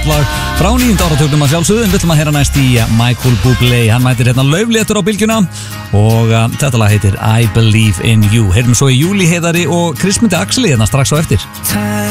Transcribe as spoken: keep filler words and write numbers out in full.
flott lag frá níunda áratugnum að sjálfsögðu. En við ætlum að heyra næst í Michael Bublé. Hann mætir hérna laufléttur á bylgjuna og uh, þetta lag heitir I Believe in You. Heyrum svo í Júli Heiðari og Kristmundi Axeli hérna strax á eftir.